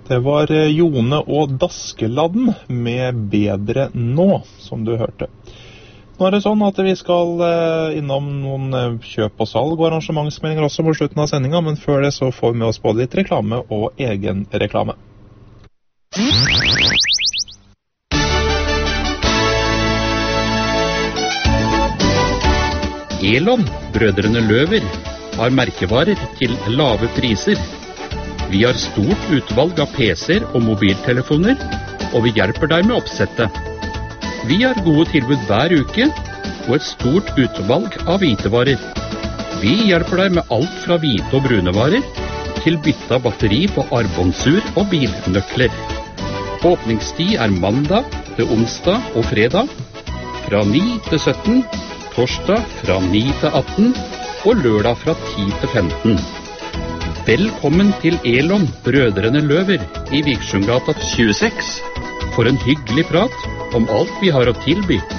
Det var Jone og Daskeladden med Bedre nå, som du hørte. Nå er det sånn at vi skal innom noen kjøp og salg og arrangementsmeldinger også på slutten av sendingen, men før det så får vi med oss både litt reklame og egen reklame. Elon, brødrene Løver, har merkevarer til lave priser. Vi har stort utvalg av PC-er og mobiltelefoner, og vi hjelper deg med oppsettet. Vi har gode tilbud hver uke, og et stort utvalg av hvitevarer. Vi hjelper deg med alt fra hvite og brune varer, til bytte av batteri på armbåndsur og bilnøkler. Åpningstid er mandag til onsdag og fredag, fra 9 til 17, torsdag fra 9 til 18, og lørdag fra 10 til 15. Velkommen til Elon, brødrene Løver, i Vikersundgata 26. For en hyggelig prat om alt vi har å tilby.